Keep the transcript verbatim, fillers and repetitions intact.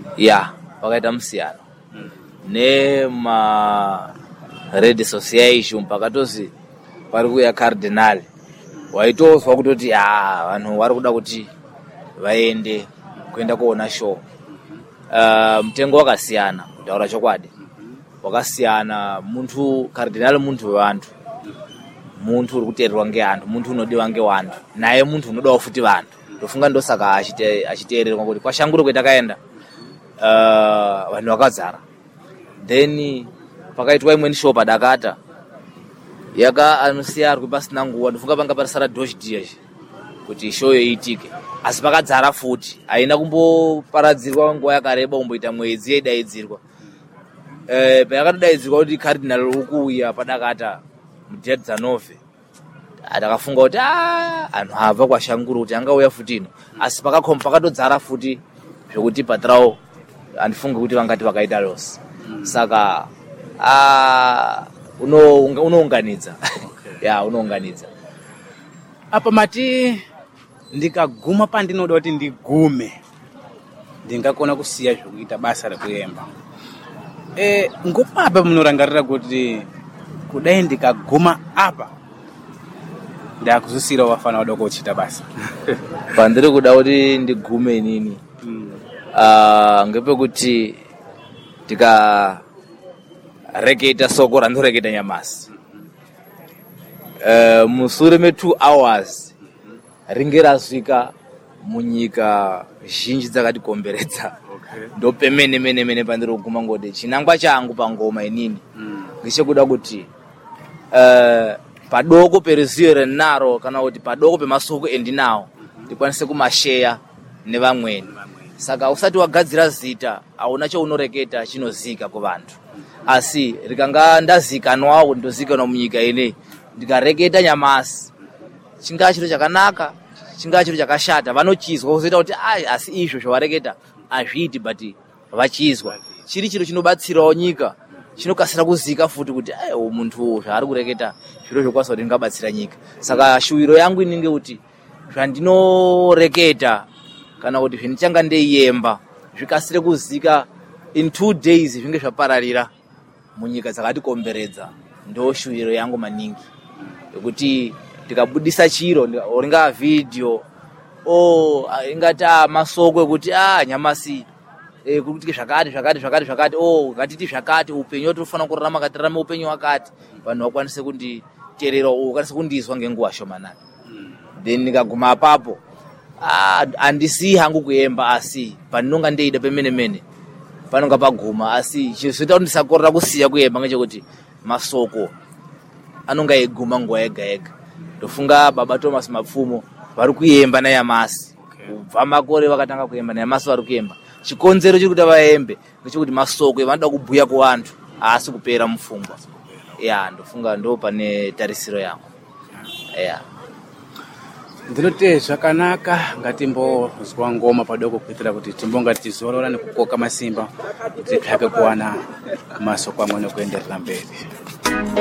ya pakaita msiyano ne ma red association pakatozi pari kuya cardinal waitozwa kutoti ah vanhu vari kuda kuti vaende kuenda kuona show. Uh, mtengo wakasiyana kutaura chokwadi wakasiyana. Muntu cardinal muntu wevantu, muntu uri kuteererwa ngevantu, muntu unodiwa ngevantu, naye muntu unodawo futi vantu. Ndofunga ndosaka achite achiteererwa kuti kwashanguro kwetakaenda uh, vanhu vakadzara. Then pakaitwa imweni show padakata yaka anosiya ari pasina nguwa. Ndofunga panga parisara Dosh Dias kuti show iitike, asi pakadzara futi haina kumboparadzirwa nguwa yakareba kumboita mwedzi yeidaidzirwa. Eh payakadaidzirwa kuti cardinal ukuuya padakata mudedzanove adakafunga kuti ah anhu abva kwashanguru kuti angauya futi ino, asi pakakomba pakatodzara futi zvokuti patrao andifunga kuti vangati vakaita loss. Saka ah uno unounganidza okay. ya unounganidza apa mati ndikaguma pandinoda kuti ndigume ndingakona kusiya zvokuita basa rekuyemba. Eh ngopapa munorangarira kuti kudai ndikaguma apa ndakuzosira vafana vadoko kuchita basa? Pandiri kuda kuti ndigume nini mm. uh, ngepekuti tika reketa soko randoreketa nyamasi uh, musure me two hours ringe razvika munyika zhinji dzakatikomberedza. Okay. Ndo pemene mene mene pandiri kuguma ngode chinangwa changu pangoma inini mm. ngichekuda kuti uh, padoko peruzivo renaro kana kuti padoko pemasoko endinawo ndikwanise kumashare nevamweni. Saka usati wagadzira zita auna chaunoreketa chinozika kuvantu, asi rikanga ndazikanwawo ndozikana munyika ine ndikareketa nyamasi chingaa chiro chakanaka chingaa chiro chakashata vanochizwa kuzoita kuti ai asi izvo zvawareketa azviti but vachizwa chiri chiro chinobatsirawo nyika chinokasira kuzika futi kuti ai muntu zvaari kureketa zviro zvokwasa kuti ndingabatsira nyika. Saka shuwiro yangu inenge kuti zvandinoreketa kana kuti zvinichanga ndeiyemba zvikasire kuzika in two days zvinge zvapararira munyika dzakatikomberedza. Ndo shuwiro yangu maningi kuti tikabudisa chiro ringa video oh ingata masoko ekuti ah nyamasi eh kuti zvakati zvakati zvakati zvakati oh ngatiti zvakati upenyu tofana kurarama katirama upenyu wakati vanhu vakwanise kunditeerera ukwanise kundizwa ngenguwa shomanana. Then nikaguma apapo ah andisi hangu kuemba asi panonga ndeida pemene mene panonga paguma asi chizita kuti ndisakorera kusiya kuemba ngechekuti masoko anonga eguma nguwa yega yega. Ndofunga baba Thomas Mapfumo vari kuemba na Yamasi kubva okay. makore vakatanga kuemba na Yamasi vari kuemba. Chikonzero chiri kuti vaembe ngechekuti masoko vanoda kubhuya kuvantu asi kupera mufungwa. Ya ndofunga ndo pane tarisiro yangu. Ya ndinote zvakanaka ngatimbozwa ngoma padoko kuitira kuti timbonga tizorora nekukoka masimba kuti tsvake kuwana masoko amwe nekuenderera mberi.